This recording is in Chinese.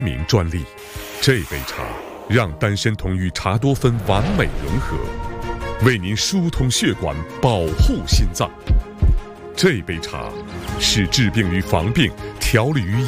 名专利。这杯茶让丹参酮与茶多酚完美融合，为您疏通血管，保护心脏。这杯茶是治病与防病、调理于